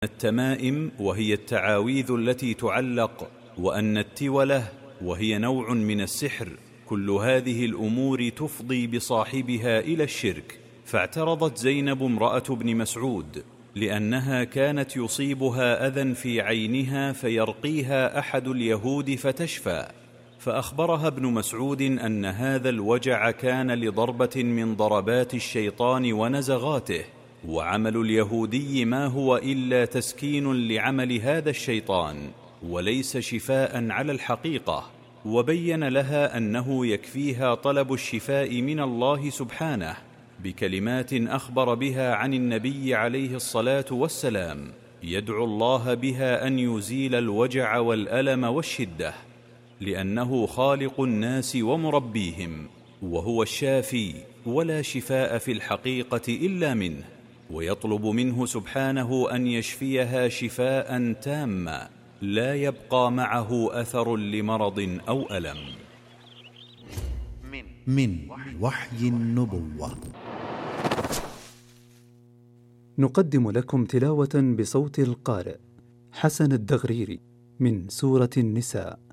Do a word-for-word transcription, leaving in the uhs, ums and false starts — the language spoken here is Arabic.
التمائم وهي التعاويذ التي تعلق، وأن التولة وهي نوع من السحر، كل هذه الأمور تفضي بصاحبها إلى الشرك. فاعترضت زينب امرأة ابن مسعود لأنها كانت يصيبها أذى في عينها فيرقيها أحد اليهود فتشفى، فأخبرها ابن مسعود أن هذا الوجع كان لضربة من ضربات الشيطان ونزغاته، وعمل اليهودي ما هو إلا تسكين لعمل هذا الشيطان وليس شفاء على الحقيقة. وبين لها أنه يكفيها طلب الشفاء من الله سبحانه بكلمات أخبر بها عن النبي عليه الصلاة والسلام، يدعو الله بها أن يزيل الوجع والألم والشدة، لأنه خالق الناس ومربيهم، وهو الشافي، ولا شفاء في الحقيقة إلا منه، ويطلب منه سبحانه أن يشفيها شفاء تاما لا يبقى معه أثر لمرض أو ألم. من وحي النبوة نقدم لكم تلاوة بصوت القارئ حسن الدغريري من سورة النساء.